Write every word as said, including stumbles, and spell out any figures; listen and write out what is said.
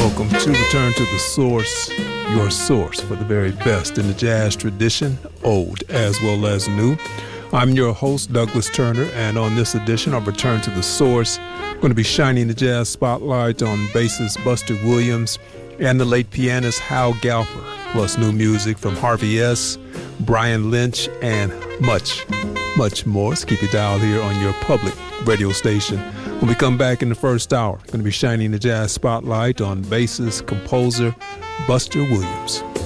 Welcome to Return to the Source, your source for the very best in the jazz tradition, old as well as new. I'm your host, Douglas Turner, and on this edition of Return to the Source, I'm going to be shining the jazz spotlight on bassist Buster Williams and the late pianist Hal Galper, plus new music from Harvey S., Brian Lynch, and much, much more. So keep your dial here on your public radio station. When we come back in the first hour, going to be shining the jazz spotlight on bassist, composer Buster Williams.